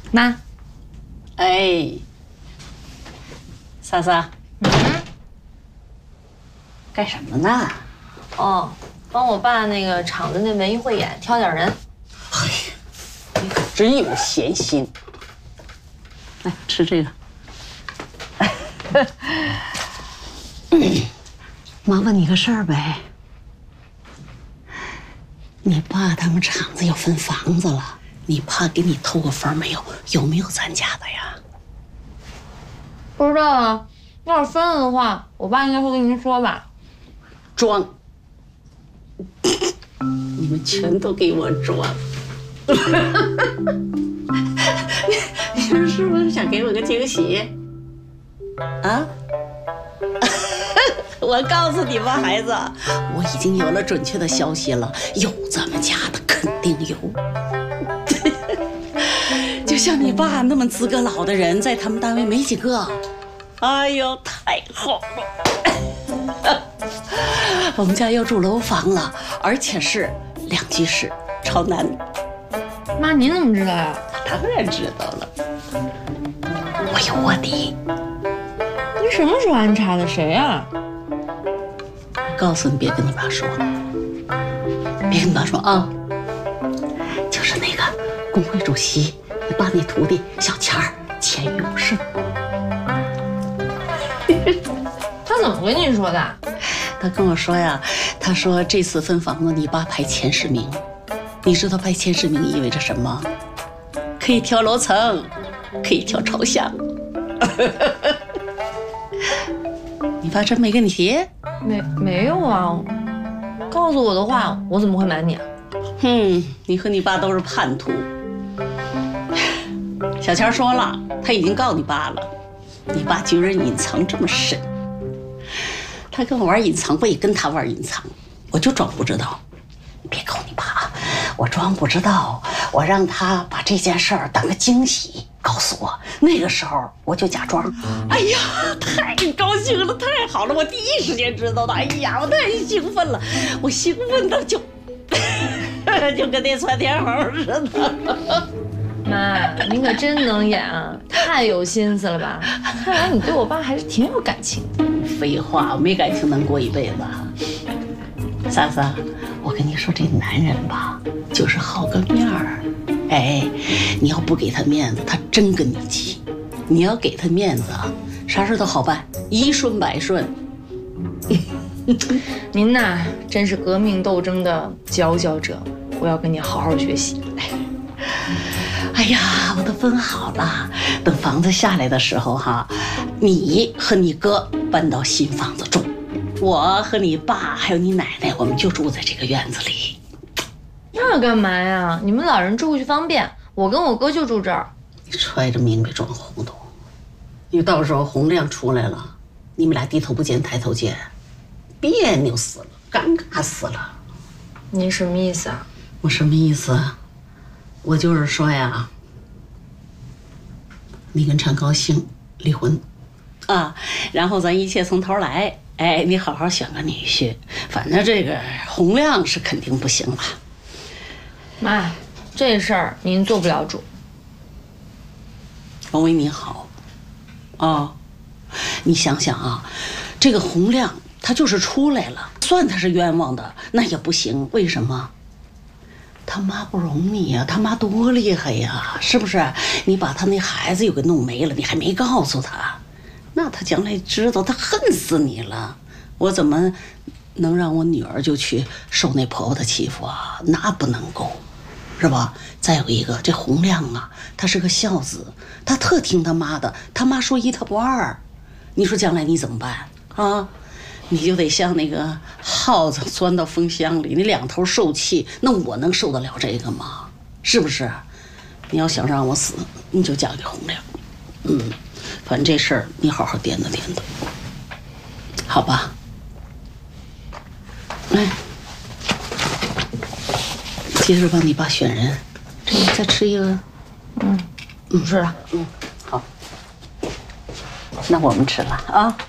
妈， 哎，莎莎，干什么呢？ 哦，帮我爸那个厂子那文艺汇演挑点人。 哎呀，你可真有闲心。来吃这个。妈问你个事儿呗。你爸他们厂子要分房子了，你爸给你透个风没有？有没有咱家的呀？ 不知道啊，要是分了的话，我爸应该会跟您说吧。 装！你们全都给我装！你们是不是想给我个惊喜？啊？我告诉你吧，孩子，我已经有了准确的消息了，有咱们家的肯定有。就像你爸那么资格老的人，在他们单位没几个。哎呦，太好了！我们家要住楼房了，而且是2居室，朝南。 妈，您怎么知道呀？ 当然知道了，我有卧底。 您什么时候安插的？谁呀？ 告诉你，别跟你爸说，别跟你爸说啊。就是那个工会主席，你爸那徒弟小钱儿，钱勇士。 他怎么跟您说的？ 他跟我说呀，他说这次分房子，你爸排前10名。你知道排前10名意味着什么？可以跳楼层，可以跳朝向。你爸真没跟你提？ 没有啊，告诉我的话，我怎么会瞒你啊？ 你和你爸都是叛徒。小钱说了，他已经告你爸了，你爸居然隐藏这么深。他跟我玩隐藏，我也跟他玩隐藏，我就装不知道。别告你爸，我装不知道，我让他把这件事儿当个惊喜告诉我，那个时候我就假装。哎呀，太高兴了，太好了，我第一时间知道的。哎呀，我太兴奋了，我兴奋的就跟那窜天猴似的。 妈，您可真能演啊，太有心思了吧？看来你对我爸还是挺有感情的。 废话，没感情能过一辈子。莎莎，我跟你说，这男人吧，就是好个面儿。哎，你要不给他面子，他真跟你急；你要给他面子啊，啥事都好办，一顺百顺。 您呐，真是革命斗争的佼佼者，我要跟你好好学习。 哎呀，我都分好了，等房子下来的时候哈，你和你哥搬到新房子住，我和你爸还有你奶奶，我们就住在这个院子里。 那干嘛呀？你们老人住过去方便，我跟我哥就住这儿。 你揣着明白装糊涂，你到时候洪亮出来了，你们俩低头不见抬头见，别扭死了，尴尬死了。 您什么意思啊？ 我什么意思？我就是说呀，你跟陈高兴离婚啊，然后咱一切从头来。哎，你好好选个女婿，反正这个洪亮是肯定不行了。 妈，这事儿您做不了主。 我为你好啊，你想想啊，这个洪亮他就是出来了，算他是冤枉的，那也不行。为什么？他妈不容你呀，他妈多厉害呀，是不是？你把他那孩子又给弄没了，你还没告诉他，那他将来知道，他恨死你了。我怎么能让我女儿就去受那婆婆的欺负啊？那不能够，是吧？再有一个，这洪亮啊，他是个孝子，他特听他妈的，他妈说一他不二。你说将来你怎么办啊？你就得像那个耗子钻到风箱里，你2头受气，那我能受得了这个吗？是不是？你要想让我死，你就嫁给洪亮。反正这事儿你好好掂量掂量，好吧？来，接着帮你爸选人，这你再吃一个。 不吃了。 好，那我们吃了啊。